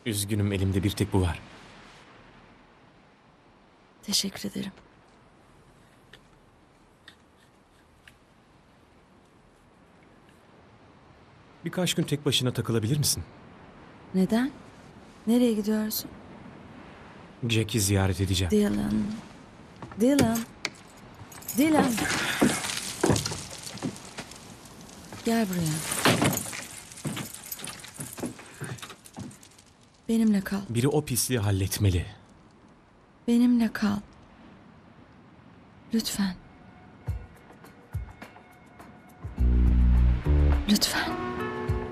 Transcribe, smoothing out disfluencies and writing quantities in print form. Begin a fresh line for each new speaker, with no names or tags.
Üzgünüm, elimde bir tek bu var.
Teşekkür ederim.
Birkaç gün tek başına takılabilir misin?
Neden? Nereye gidiyorsun?
Jack'i ziyaret edeceğim.
Dylan. Dylan. Dylan. Gel buraya. Benimle kal.
Biri o pisliği halletmeli.
Benimle kal. Lütfen. Lütfen.